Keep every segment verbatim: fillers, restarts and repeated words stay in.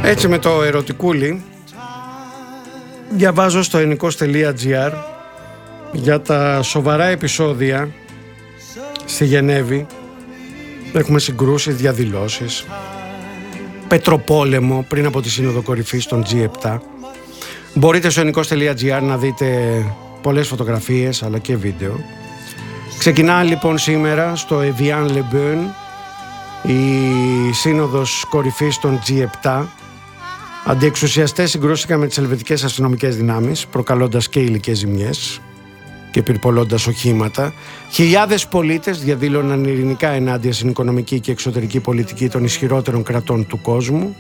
Έτσι με το ερωτικούλι διαβάζω στο ενικός τελεία τζι άρ για τα σοβαρά επεισόδια στη Γενέβη. Έχουμε συγκρούσεις, διαδηλώσεις, πετροπόλεμο πριν από τη Σύνοδο Κορυφής των τζι επτά. Μπορείτε στο ενικός τελεία τζι άρ να δείτε πολλές φωτογραφίες αλλά και βίντεο. Ξεκινά λοιπόν σήμερα στο Evian-le-Bain η Σύνοδος Κορυφής των τζι επτά. Αντιεξουσιαστές συγκρούστηκαν με τις ελβετικές αστυνομικές δυνάμεις, προκαλώντας και υλικές ζημιές και πυρπολώντας οχήματα. Χιλιάδες πολίτες διαδήλωναν ειρηνικά ενάντια στην οικονομική και εξωτερική πολιτική των ισχυρότερων κρατών του κόσμου.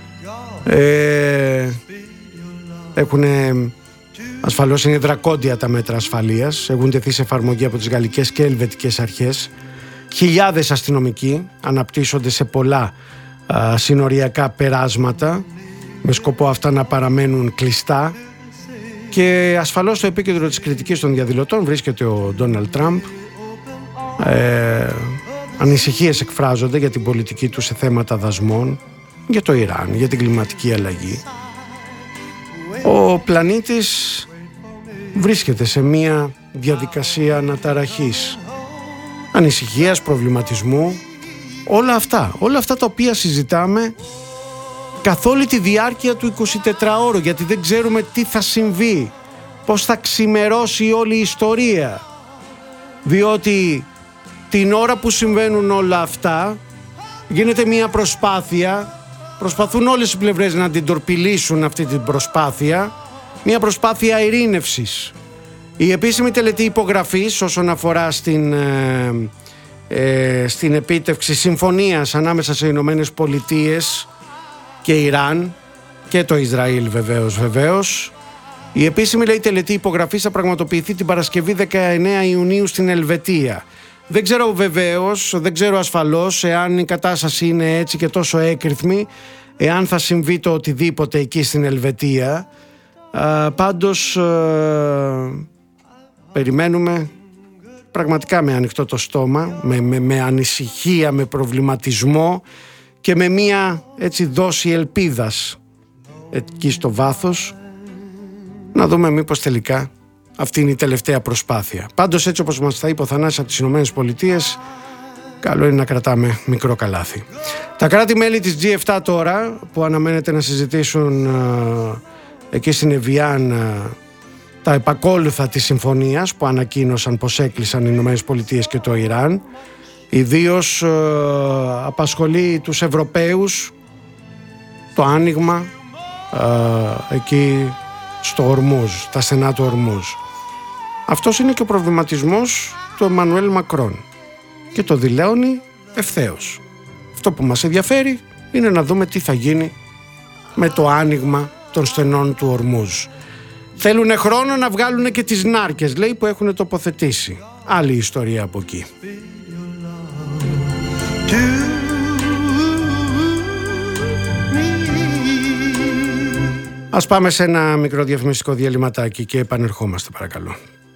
Ε, έχουν, ασφαλώς είναι δρακόντια τα μέτρα ασφαλείας, έχουν τεθεί σε εφαρμογή από τις γαλλικές και ελβετικές αρχές. Χιλιάδες αστυνομικοί αναπτύσσονται σε πολλά α, συνοριακά περάσματα με σκοπό αυτά να παραμένουν κλειστά, και ασφαλώς στο επίκεντρο της κριτικής των διαδηλωτών βρίσκεται ο Ντόναλντ Τραμπ. Ε, ανησυχίες εκφράζονται για την πολιτική του σε θέματα δασμών, για το Ιράν, για την κλιματική αλλαγή. Ο πλανήτης βρίσκεται σε μια διαδικασία αναταραχής, ανησυχίας, προβληματισμού, όλα αυτά, όλα αυτά τα οποία συζητάμε καθ' όλη τη διάρκεια του εικοσιτετράωρου, γιατί δεν ξέρουμε τι θα συμβεί, πώς θα ξημερώσει όλη η ιστορία, διότι την ώρα που συμβαίνουν όλα αυτά γίνεται μια προσπάθεια, προσπαθούν όλες οι πλευρές να την τορπιλήσουν αυτή την προσπάθεια, μια προσπάθεια ειρήνευσης. Η επίσημη τελετή υπογραφής όσον αφορά στην, ε, ε, στην επίτευξη συμφωνίας ανάμεσα σε Ηνωμένες Πολιτείες και Ιράν και το Ισραήλ βεβαίως βεβαίως. Η επίσημη λέει τελετή υπογραφής θα πραγματοποιηθεί την Παρασκευή δεκαεννέα Ιουνίου στην Ελβετία. Δεν ξέρω βεβαίως, δεν ξέρω ασφαλώς εάν η κατάσταση είναι έτσι και τόσο έκρηθμη, εάν θα συμβεί το οτιδήποτε εκεί στην Ελβετία. Α, πάντως α, περιμένουμε πραγματικά με ανοιχτό το στόμα, με, με, με ανησυχία, με προβληματισμό και με μία έτσι δόση ελπίδας εκεί στο βάθος, να δούμε μήπως τελικά αυτή είναι η τελευταία προσπάθεια. Πάντως, έτσι όπως μας τα είπε ο Θανάσης από τις Ηνωμένες Πολιτείες, καλό είναι να κρατάμε μικρό καλάθι. Τα κράτη-μέλη της τζι επτά τώρα που αναμένεται να συζητήσουν α, εκεί στην Εβιάν α, τα επακόλουθα της συμφωνίας που ανακοίνωσαν πως έκλεισαν οι Ηνωμένες Πολιτείες και το Ιράν. Ιδίως ε, απασχολεί τους Ευρωπαίους το άνοιγμα ε, εκεί στο Ορμούζ, τα στενά του Ορμούζ. Αυτός είναι και ο προβληματισμός του Εμμανουέλ Μακρόν και το δηλώνει ευθέως. Αυτό που μας ενδιαφέρει είναι να δούμε τι θα γίνει με το άνοιγμα των στενών του Ορμούζ. Θέλουνε χρόνο να βγάλουν και τις νάρκες, λέει, που έχουν τοποθετήσει. Άλλη ιστορία από εκεί. Ας πάμε σε ένα μικρό διαφημιστικό διαλυματάκι και επανερχόμαστε παρακαλώ.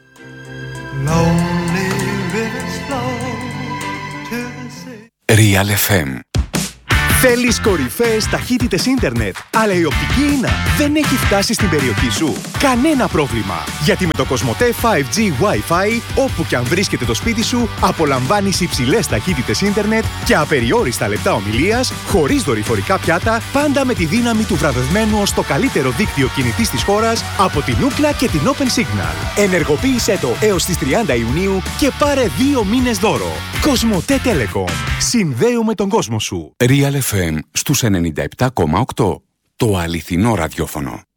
Real εφ εμ. Θέλεις κορυφαίες ταχύτητες ίντερνετ, αλλά η οπτική ίνα δεν έχει φτάσει στην περιοχή σου? Κανένα πρόβλημα, γιατί με το Κοσμοτέ φάιβ τζι Wi-Fi, όπου και αν βρίσκεται το σπίτι σου, απολαμβάνεις υψηλές ταχύτητες ίντερνετ και απεριόριστα λεπτά ομιλίας, χωρίς δορυφορικά πιάτα, πάντα με τη δύναμη του βραβευμένου ως το καλύτερο δίκτυο κινητής της χώρας από την Ookla και την Open Signal. Ενεργοποίησέ το έως τις τριάντα Ιουνίου και πάρε δύο μήνες δώρο. Κοσμοτέ Telecom. Συνδέουμε τον κόσμο σου. Real εφ εμ στους ενενήντα επτά κόμμα οκτώ. Το αληθινό ραδιόφωνο.